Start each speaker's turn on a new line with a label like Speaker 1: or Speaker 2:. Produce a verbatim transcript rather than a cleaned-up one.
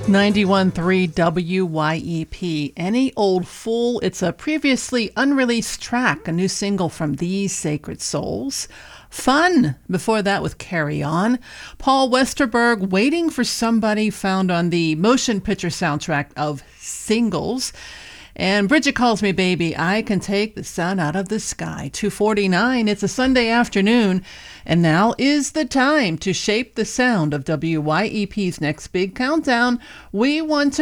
Speaker 1: ninety-one point three W Y E P. Any Old Fool. It's a previously unreleased track, a new single from These Sacred Souls. Fun. Before that with Carry On. Paul Westerberg, Waiting for Somebody, found on the motion picture soundtrack of Singles. And Bridget Calls Me Baby, I Can Take the Sun Out of the Sky. two forty-nine, it's a Sunday afternoon, and now is the time to shape the sound of W Y E P's next big countdown. We want to